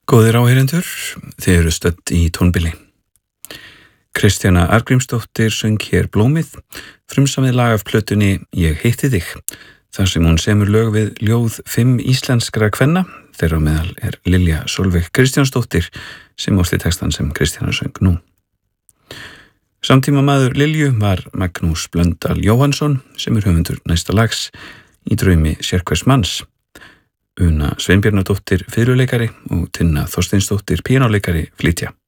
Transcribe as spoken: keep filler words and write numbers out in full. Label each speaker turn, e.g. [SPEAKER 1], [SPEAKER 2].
[SPEAKER 1] Góðir áheyrendur, þið eru stödd í tónbili. Kristjana Arngrímsdóttir söng hér Blómið, frumsamið lag af plötunni Ég hitti þig, þar sem hún semur lög við ljóð fimm íslenskra kvenna, þeirra á meðal er Lilja Sólveig Kristjánsdóttir sem orti textan sem Kristjana söng nú. Samtíma maður Lilju var Magnús Blöndal Jóhannsson sem er höfundur næsta lags Í draumi sérhvers manns. Una Sveinbjarnardóttir fiðluleikari og Tinna Þorsteinsdóttir píanóleikari flytja.